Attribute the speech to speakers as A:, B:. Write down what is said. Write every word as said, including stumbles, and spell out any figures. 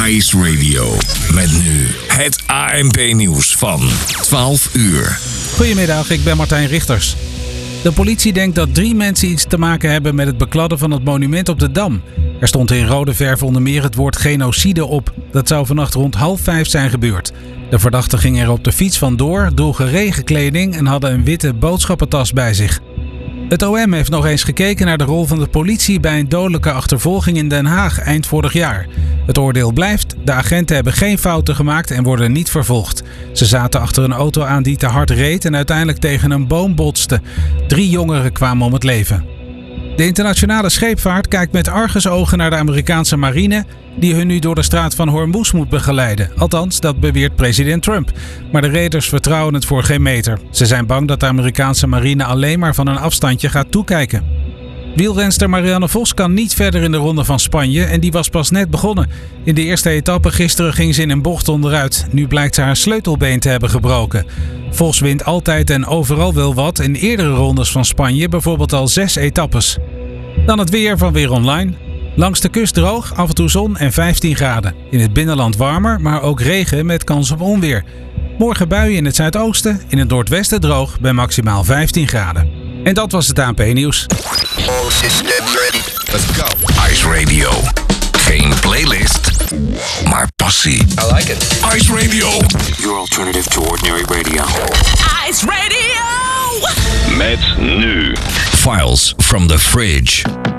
A: Ice Radio. Met nu het A N P-nieuws van twaalf uur.
B: Goedemiddag, ik ben Martijn Richters. De politie denkt dat drie mensen iets te maken hebben met het bekladden van het monument op de Dam. Er stond in rode verf onder meer het woord genocide op. Dat zou vannacht rond half vijf zijn gebeurd. De verdachten gingen er op de fiets vandoor, droegen regenkleding en hadden een witte boodschappentas bij zich. Het O M heeft nog eens gekeken naar de rol van de politie bij een dodelijke achtervolging in Den Haag eind vorig jaar. Het oordeel blijft, de agenten hebben geen fouten gemaakt en worden niet vervolgd. Ze zaten achter een auto aan die te hard reed en uiteindelijk tegen een boom botste. Drie jongeren kwamen om het leven. De internationale scheepvaart kijkt met argusogen naar de Amerikaanse marine die hun nu door de straat van Hormuz moet begeleiden. Althans, dat beweert president Trump. Maar de reders vertrouwen het voor geen meter. Ze zijn bang dat de Amerikaanse marine alleen maar van een afstandje gaat toekijken. Wielrenster Marianne Vos kan niet verder in de ronde van Spanje en die was pas net begonnen. In de eerste etappe gisteren ging ze in een bocht onderuit. Nu blijkt ze haar sleutelbeen te hebben gebroken. Vos wint altijd en overal wel wat. In eerdere rondes van Spanje bijvoorbeeld al zes etappes. Dan het weer van Weer Online. Langs de kust droog, af en toe zon en vijftien graden. In het binnenland warmer, maar ook regen met kans op onweer. Morgen buien in het zuidoosten, in het noordwesten droog bij maximaal vijftien graden. En dat was het A N P-nieuws.
A: All systems ready. Let's go. Ice Radio. Geen playlist, maar passie.
C: I like it.
A: Ice Radio.
D: Your alternative to ordinary radio.
E: Ice Radio!
F: Met nu
A: Files from the Fridge.